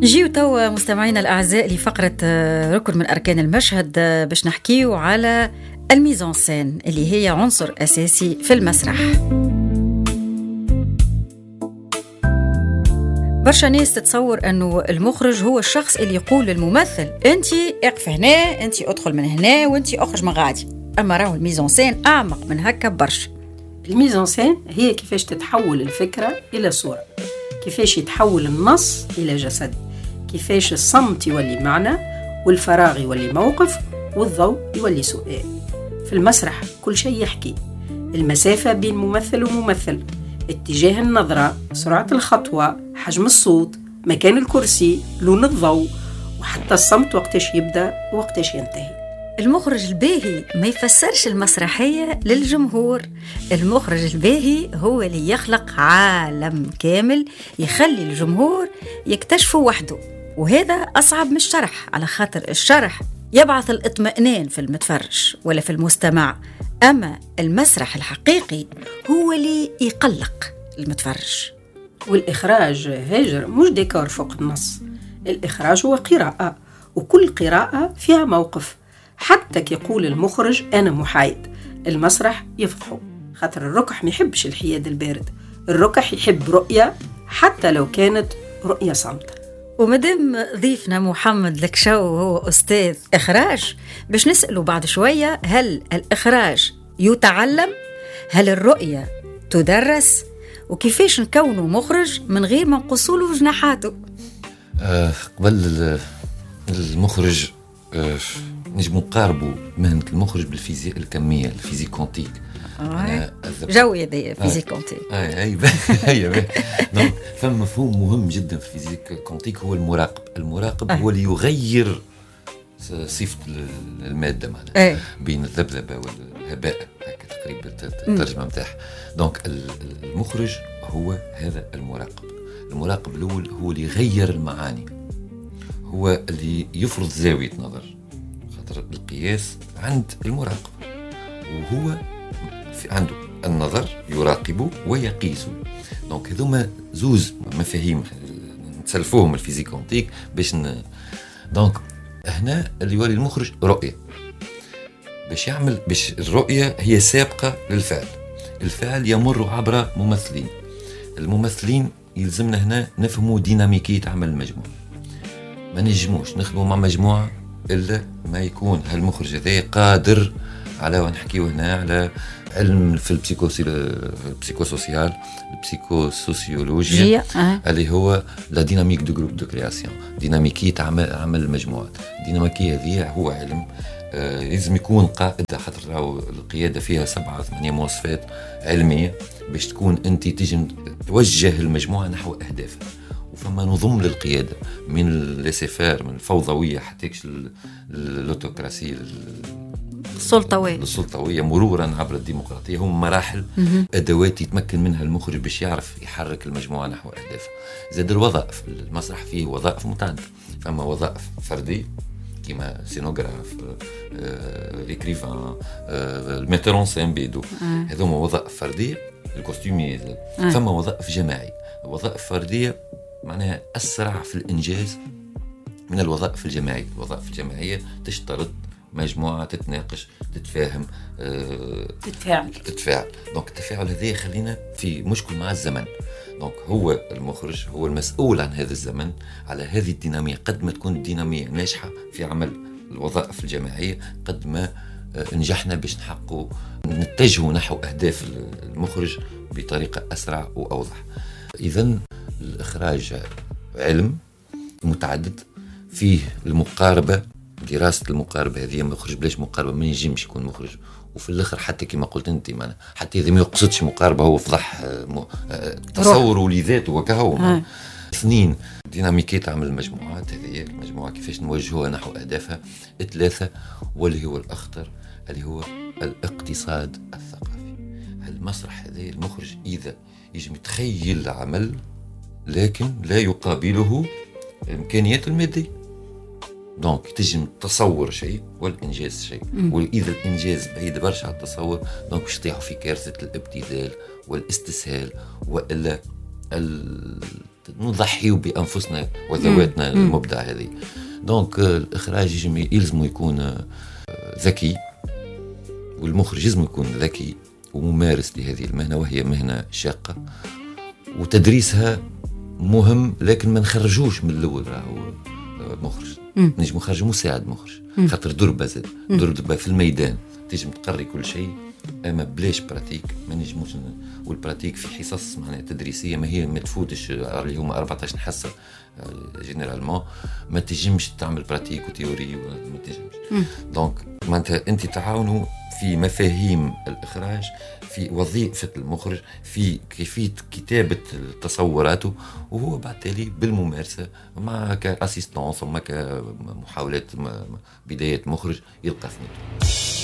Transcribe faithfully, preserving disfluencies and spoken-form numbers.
نجيو توا مستمعينا الأعزاء لفقرة ركن من أركان المشهد باش نحكيو على الميزانسين اللي هي عنصر أساسي في المسرح. برشا ناس تتصور أنه المخرج هو الشخص اللي يقول للممثل أنتي اقف هنا، أنتي ادخل من هنا، وأنتي أخرج من غادي. أما راهو الميزانسين أعمق من هكا برشا. الميزانسين هي كيفاش تتحول الفكرة إلى صورة، كيفاش يتحول النص إلى جسد، كيفاش الصمت يولي معنى والفراغ يولي موقف والضوء يولي سؤال. في المسرح كل شيء يحكي، المسافة بين ممثل وممثل، اتجاه النظرة، سرعة الخطوة، حجم الصوت، مكان الكرسي، لون الضوء، وحتى الصمت وقتاش يبدأ وقتاش ينتهي. المخرج الباهي ما يفسرش المسرحية للجمهور، المخرج الباهي هو اللي يخلق عالم كامل يخلي الجمهور يكتشفه وحده، وهذا أصعب من الشرح، على خاطر الشرح يبعث الاطمئنان في المتفرج ولا في المستمع، أما المسرح الحقيقي هو اللي يقلق المتفرج. والإخراج هاجر مش ديكور فوق النص، الإخراج هو قراءة، وكل قراءة فيها موقف. حتى كيقول المخرج أنا محايد، المسرح يفضحه، خاطر الركح ما يحبش الحياد البارد، الركح يحب رؤية حتى لو كانت رؤية صامتة. ومدام ضيفنا محمد الكشو هو أستاذ إخراج، باش نسأله بعد شوية هل الإخراج يتعلم؟ هل الرؤية تدرس؟ وكيفاش نكونه مخرج من غير ما نقصوله جناحاته؟ آه قبل المخرج آه نجم نقاربوا مهنة المخرج بالفيزياء الكمية، الفيزيك كونتيك. آه. جوي هذا فيزيك كونتيك. اي اي هي دونك فما مفهوم مهم جدا في الفيزيك كونتيك، هو المراقب. المراقب آه. هو اللي يغير صفة المادة معناها بين الذبذبة والهباء، هكا تقريبا الترجمة نتاعها. دونك المخرج هو هذا المراقب. المراقب الأول هو اللي يغير المعاني، هو اللي يفرض زاوية نظر، خاطر القياس عند المراقب، وهو عنده النظر يراقبه ويقيسه. دونك هذوما زوز مفاهيم نتسلفوهم الفيزيك كونتيك باش ن... دونك هنا اللي يولي المخرج رؤية باش يعمل، باش الرؤية هي سابقة للفعل. الفعل يمر عبر ممثلين، الممثلين يلزمنا هنا نفهموا ديناميكية عمل المجموعة. ما نجموش نخدموا مع مجموعة إلا ما يكون هالمخرج هذا قادر على ونحكيه هنا على علم في البسيكوسي البسيكوسوسيال البسيكوسوسيولوجيا أه. اللي هو لا ديناميك دو جروب دو كرياسيون، ديناميكية عمل عمل المجموعات. الديناميكية هذه هو علم آه لازم يكون قائد، حتى القيادة فيها سبعة ثمانية مواصفات علمية باش تكون أنت تجم توجه المجموعة نحو أهدافها. وفما نظم للقيادة من الليسيفير، من الفوضوية حتى اللوتوكراسي السلطوية السلطوية مرورا عبر الديمقراطية. هم مراحل أدوات يتمكن منها المخرج باش يعرف يحرك المجموعة نحو أهدافها. زاد الوظائف، المسرح فيه وظائف متعددة، فما وظائف فردية كيما سينوغراف، ليكريفان، الميترون سين بيدو، هذوما وظائف فردية، الكوستيمي. فما وظائف جماعية. وظائف فردية معناها أسرع في الإنجاز من الوظائف الجماعية. الوظائف الجماعية تشترط مجموعة تتناقش، تتفاهم، أه تتفاعل تتفاعل دونك التفاعل هذا يخلينا في مشكل مع الزمن. دونك هو المخرج هو المسؤول عن هذا الزمن، على هذه الدينامية. قد ما تكون الدينامية ناجحة في عمل الوظائف الجماعية، قد ما نجحنا باش نحققوا نتجهوا نحو أهداف المخرج بطريقة أسرع وأوضح. إذن الإخراج علم متعدد فيه المقاربة، دراسة المقاربة هذه. مخرج بلاش مقاربة ما ينجمش يكون مخرج. وفي الآخر حتى كما قلت أنت معنا، حتى إذا ما يقصدش مقاربة هو فضح تصوره لذاته وكهو. اثنين ديناميكية عمل المجموعات هذه، المجموعة كيفاش نوجهها نحو أهدافها. ثلاثة واللي هو الأخطر اللي هو الاقتصاد الثقافي. المسرح هذا المخرج إذا يجب يتخيل عمل لكن لا يقابله الإمكانيات المادية، دونك تجم تصور شيء والإنجاز شيء، وإذا الإنجاز بعيد برشا على التصور دونك باش يطيحوا في كارثة الابتذال والاستسهال وإلا نضحيو بانفسنا وذواتنا المبدعه هذه. دونك الاخراج يلزم يكون ذكي، والمخرج لازم يكون ذكي وممارس لهذه المهنه، وهي مهنه شاقه وتدريسها مهم، لكن ما نخرجوش من الاول راهو مخرج، نجم نخرج مساعد مخرج، خاطر دربه زاد دربه في الميدان تنجم تقري كل شيء، اما بلاش براتيك ما نجموش. والبراتيك في حصص معناها تدريسيه ما هي ما تفوتش اللي هما أربعطاش حصه جينيرالمون، ما تنجمش تعمل براتيك وتيوري ما تنجمش. دونك معناتها انت تعاونوا في مفاهيم الاخراج، في وظيفه المخرج، في كيفيه كتابه تصوراته، وهو بعد تالي بالممارسه مع كاسيستونس وما كمحاولات بدايه مخرج يلقى ثمته.